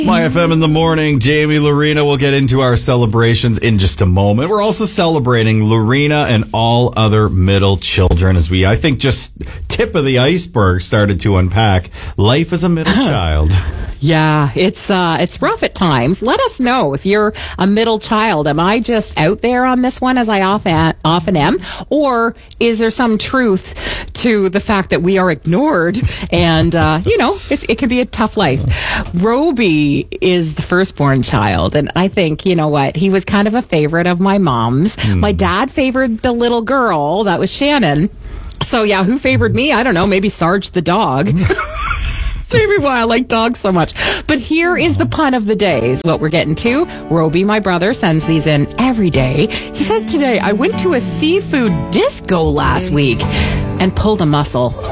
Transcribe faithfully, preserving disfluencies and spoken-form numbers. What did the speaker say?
My F M in the morning, Jamie, Lorena. We'll get into our celebrations in just a moment. We're also celebrating Lorena and all other middle children as we, I think, just tip of the iceberg started to unpack life as a middle child. Yeah, it's uh, it's rough at times. Let us know if you're a middle child. Am I just out there on this one, as I often often am, or is there some truth to the fact that we are ignored? And uh, you know, it's, it can be a tough life. Roby is the firstborn child, and I think, you know what, he was kind of a favorite of my mom's. Mm. My dad favored the little girl, that was Shannon. So yeah, who favored me? I don't know. Maybe Sarge the dog. Maybe why I like dogs so much. But here is the pun of the day, is what we're getting to. Roby, my brother, sends these in every day. He says today, I went to a seafood disco last week and pulled a muscle.